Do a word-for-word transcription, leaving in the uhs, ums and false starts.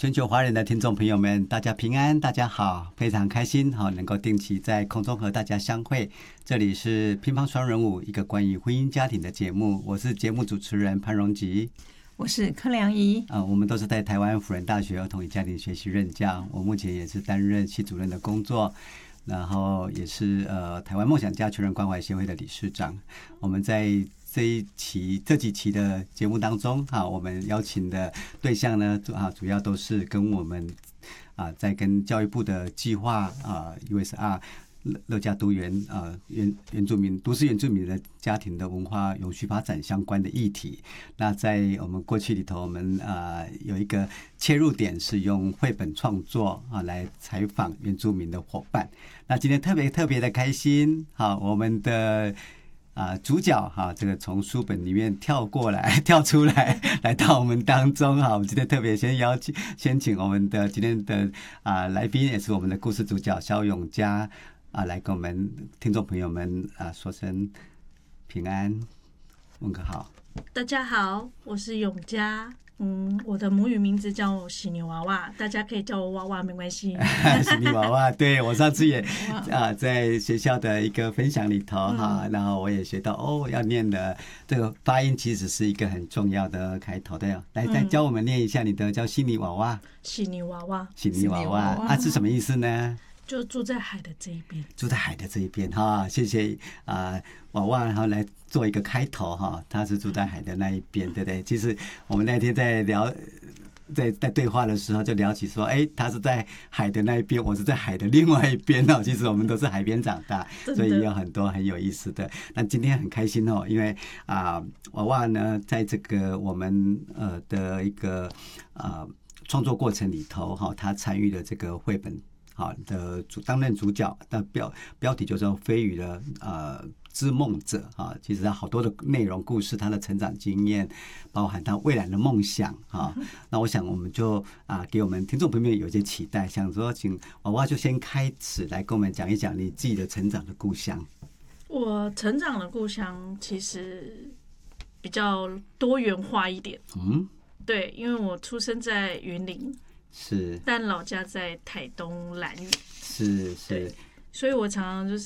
全球华人的听众朋友们，大家平安，大家好，非常开心好能够定期在空中和大家相会。这里是乒乓双人舞，一个关于婚姻家庭的节目，我是节目主持人潘荣吉， 我是柯良仪。 啊，我们都是在台湾辅仁大学儿童与家庭学习任教，我目前也是担任系主任的工作。然后也是呃台湾梦想家全人关怀协会的理事长。我们在这一期这几期的节目当中啊，我们邀请的对象呢啊，主要都是跟我们啊在跟教育部的计划啊 U S R 乐家都原啊原原住民都市原住民的家庭的文化永续发展相关的议题。那在我们过去里头，我们啊有一个切入点是用绘本创作啊来采访原住民的伙伴。那今天特别特别的开心，好，我们的啊主角哈，这个从书本里面跳过来跳出来来到我们当中哈。我们今天特别先邀请先请我们的今天的啊来宾，也是我们的故事主角萧永嘉啊，来跟我们听众朋友们啊说声平安，问个好。 大家好，我是永嘉。嗯，我的母语名字叫喜牛娃娃，大家可以叫我娃娃没关系。 喜牛娃娃，对，我上次也啊在学校的一个分享里头哈，然后我也学到哦，要念的这个发音其实是一个很重要的开头的。来，再教我们念一下你的叫喜牛娃娃。 喜牛娃娃， 喜牛娃娃啊，是什么意思呢？ 就住在海的这一边， 住在海的这一边哈，谢谢啊、呃，娃娃，然后来做一个开头哈，他是住在海的那一边，对不对？其实我们那天在聊，在在对话的时候就聊起说，哎，他是在海的那一边，我是在海的另外一边哦。其实我们都是海边长大，所以有很多很有意思的。那今天很开心哦，因为啊、呃，娃娃呢，在这个我们呃的一个啊、呃、创作过程里头哈，他参与了这个绘本。好的主担任主角的标标题就是飞鱼的呃织梦者啊，其实他好多的内容故事，他的成长经验，包含他未来的梦想啊。那我想我们就啊给我们听众朋友们有一些期待，想说请娃娃就先开始来跟我们讲一讲你自己的成长的故乡。 我成长的故乡其实比较多元化一点，嗯，对，因为我出生在云林。 是， 但老家在台东兰屿， 是是， 所以我常常就是